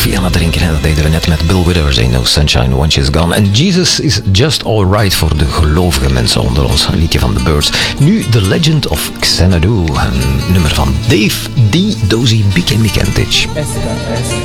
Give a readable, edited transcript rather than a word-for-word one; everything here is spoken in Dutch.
koffie aan het drinken. En dat deden we net met Bill Withers in No Sunshine When She's Gone. En Jesus is Just Alright voor de gelovige mensen onder ons. Een liedje van The Byrds. Nu The Legend of Xanadu. Een nummer van Dave D. Dozy Bikemikentic.